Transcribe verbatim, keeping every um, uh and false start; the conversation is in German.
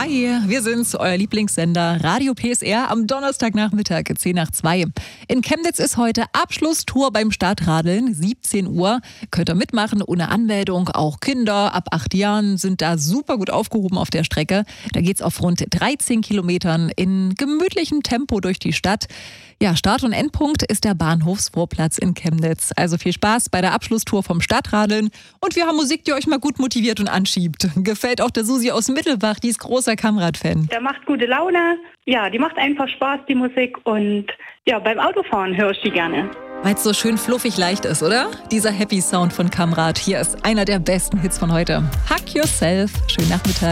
Hi, wir sind's, euer Lieblingssender Radio P S R am Donnerstagnachmittag, zehn nach zwei. In Chemnitz ist heute Abschlusstour beim Stadtradeln, siebzehn Uhr. Könnt ihr mitmachen ohne Anmeldung. Auch Kinder ab acht Jahren sind da super gut aufgehoben auf der Strecke. Da geht's auf rund dreizehn Kilometern in gemütlichem Tempo durch die Stadt. Ja, Start- und Endpunkt ist der Bahnhofsvorplatz in Chemnitz. Also viel Spaß bei der Abschlusstour vom Stadtradeln. Und wir haben Musik, die euch mal gut motiviert und anschiebt. Gefällt auch der Susi aus Mittelbach, die ist großer Kammrad-Fan. Der macht gute Laune. Ja, die macht einfach Spaß, die Musik. Und ja, beim Autofahren höre ich die gerne. Weil es so schön fluffig leicht ist, oder? Dieser Happy Sound von Kammrad. Hier ist einer der besten Hits von heute. Hug Yourself. Schönen Nachmittag.